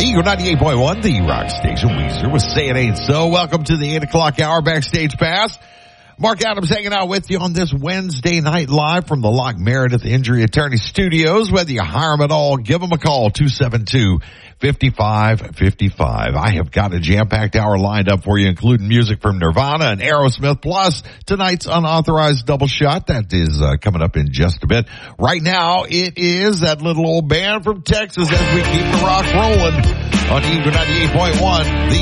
Eagle 98.1, the rock station. Weezer with Say It Ain't So. Welcome to the 8 o'clock hour Backstage Pass. Mark Adams hanging out with you on this Wednesday night live from the Locke Meredith Injury Attorney Studios. Whether you hire them at all, give them a call, 272-5555. I have got a jam-packed hour lined up for you, including music from Nirvana and Aerosmith, plus tonight's unauthorized double shot. That is coming up in just a bit. Right now, it is that little old band from Texas as we keep the rock rolling on Eagle 98.1, the